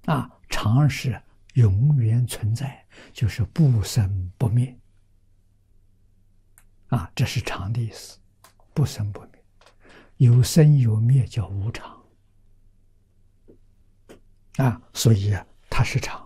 常是永远存在，就是不生不灭。这是常的意思，不生不灭，有生有灭叫无常。所以它是常。